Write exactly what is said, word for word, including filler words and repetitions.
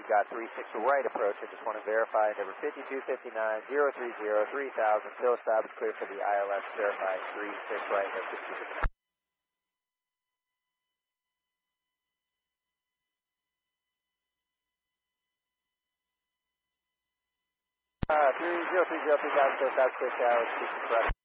you've got three six right approach. I just want to verify number fifty-two fifty-nine, zero three zero, three thousand, still established, clear for the I L S, verify three six right, number fifty-two fifty-nine. Uh, three zero three zero, three thousand, still established, clear, shallow, six right.